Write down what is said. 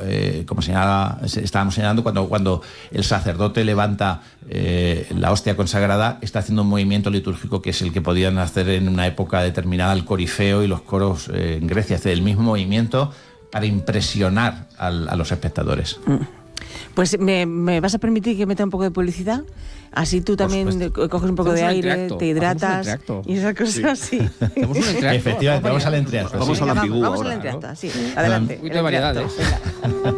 como estábamos señalando, cuando el sacerdote levanta la hostia consagrada, está haciendo un movimiento litúrgico que es el que podían hacer en una época determinada el corifeo y los coros en Grecia, hacer el mismo movimiento para impresionar a los espectadores. Pues ¿me vas a permitir que meta un poco de publicidad? Así tú también coges un poco de aire, te hidratas y esas cosas, sí. Efectivamente, vamos al entreacto. Vamos al ambiguo. Vamos al entreacto, sí. Adelante. Un poquito de variedades.